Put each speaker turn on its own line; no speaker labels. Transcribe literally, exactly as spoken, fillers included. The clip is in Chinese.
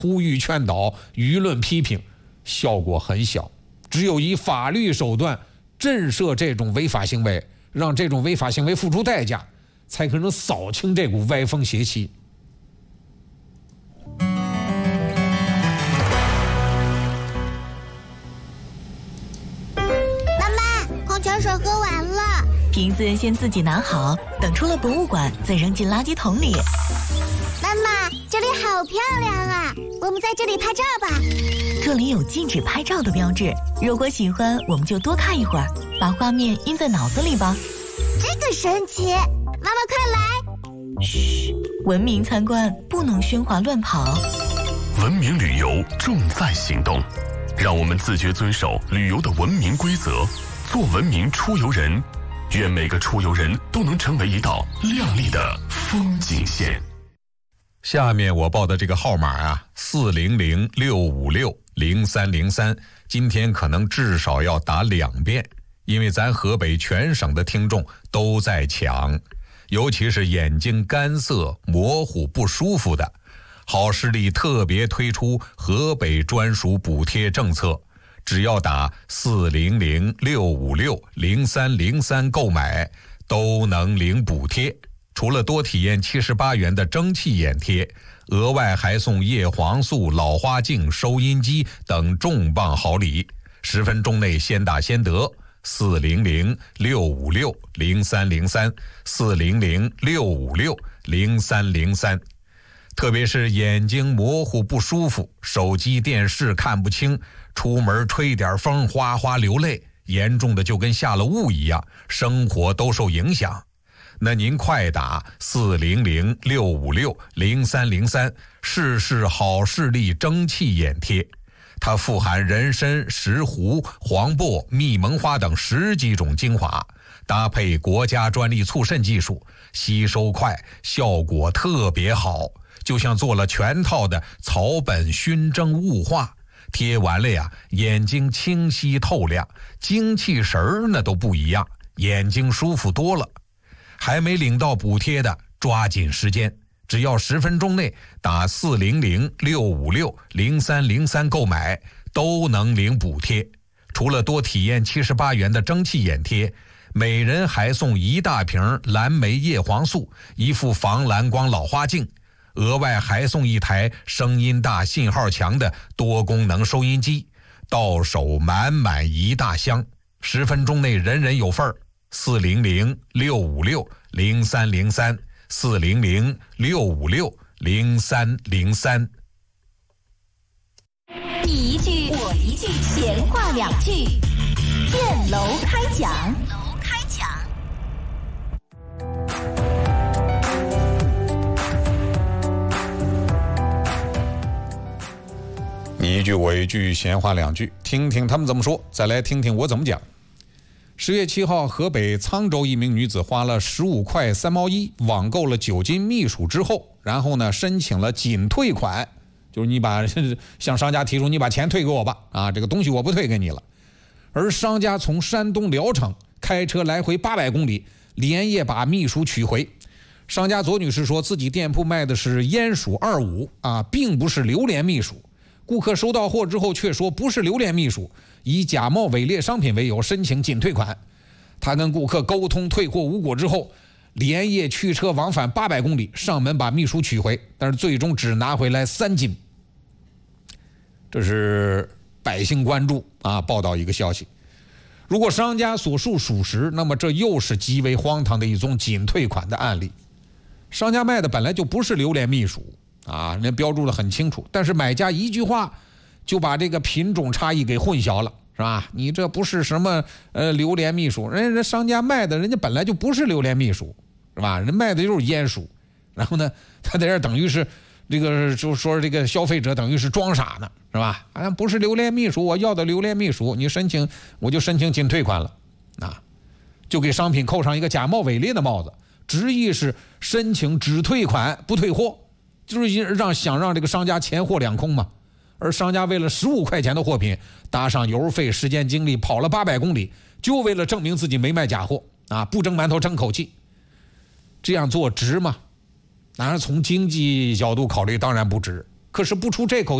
呼吁劝导、舆论批评，效果很小。只有以法律手段震慑这种违法行为，让这种违法行为付出代价，才可能扫清这股歪风邪气。
妈妈，矿泉水喝完了，
瓶子先自己拿好，等出了博物馆再扔进垃圾桶里。
妈妈，这里好漂亮啊，我们在这里拍照吧。
这里有禁止拍照的标志，如果喜欢我们就多看一会儿，把画面印在脑子里吧。
这个神奇，妈妈快来。
嘘，文明参观不能喧哗乱跑。
文明旅游重在行动，让我们自觉遵守旅游的文明规则，做文明出游人。愿每个出游人都能成为一道亮丽的风景线。
下面我报的这个号码啊，四零零六五六零三零三，今天可能至少要打两遍，因为咱河北全省的听众都在抢，尤其是眼睛干涩、模糊、不舒服的，好视力特别推出河北专属补贴政策，只要打四零零六五六零三零三购买，都能领补贴。除了多体验七十八元的蒸汽眼贴，额外还送叶黄素、老花镜、收音机等重磅好礼。十分钟内先打先得，四零零六五六零三零三，四零零六五六零三零三。特别是眼睛模糊不舒服，手机电视看不清，出门吹点风哗哗流泪，严重的就跟下了雾一样，生活都受影响。那您快打四零零六五六零三零三，试试好视力蒸汽眼贴。它富含人参、石斛、黄柏、蜜蒙花等十几种精华，搭配国家专利促渗技术，吸收快，效果特别好，就像做了全套的草本熏蒸雾化。贴完了呀，眼睛清晰透亮，精气神儿那都不一样，眼睛舒服多了。还没领到补贴的，抓紧时间，只要十分钟内打四零零六五六零三零三购买，都能领补贴。除了多体验七十八元的蒸汽眼贴，每人还送一大瓶蓝莓叶黄素，一副防蓝光老花镜，额外还送一台声音大、信号强的多功能收音机，到手满满一大箱，十分钟内人人有份儿。四零零六五六零三零三，四零零六五六零三零三。
你一句我一句，闲话两句，电楼开讲。楼开讲。
你一句我一句，闲话两句，听听他们怎么说，再来听听我怎么讲。十月七号，河北沧州一名女子花了十五块三毛一网购了九斤蜜薯之后，然后呢申请了仅退款，就是你把向商家提出你把钱退给我吧，啊，这个东西我不退给你了。而商家从山东聊城开车来回八百公里，连夜把蜜薯取回。商家左女士说自己店铺卖的是烟薯二五啊，并不是榴莲蜜薯。顾客收到货之后却说不是榴莲蜜薯，以假冒伪劣商品为由申请仅退款。他跟顾客沟通退货无果之后，连夜驱车往返八百公里，上门把蜜薯取回，但是最终只拿回来三斤。这是百姓关注啊报道一个消息。如果商家所述属实，那么这又是极为荒唐的一宗仅退款的案例。商家卖的本来就不是榴莲蜜薯啊，人家标注的很清楚，但是买家一句话就把这个品种差异给混淆了，是吧？你这不是什么呃榴莲蜜薯，人家商家卖的人家本来就不是榴莲蜜薯，是吧？人卖的就是烟薯，然后呢，他在这等于是这个就说这个消费者等于是装傻呢，是吧？啊，不是榴莲蜜薯，我要的榴莲蜜薯，你申请我就申请仅退款了，啊，就给商品扣上一个假冒伪劣的帽子，直译是申请只退款不退货。就是让想让这个商家钱货两空嘛，而商家为了十五块钱的货品，搭上油费、时间、精力，跑了八百公里，就为了证明自己没卖假货啊！不争馒头争口气，这样做值吗？当然，从经济角度考虑，当然不值
可是不出这口